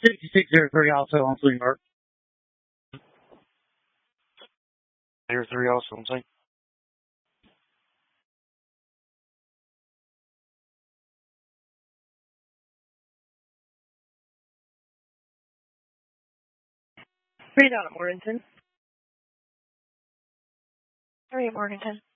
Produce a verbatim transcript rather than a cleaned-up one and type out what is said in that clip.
sixty-six zero three also on Swing Park. zero three also on Swing. Three down at Morganton. Three at Morganton.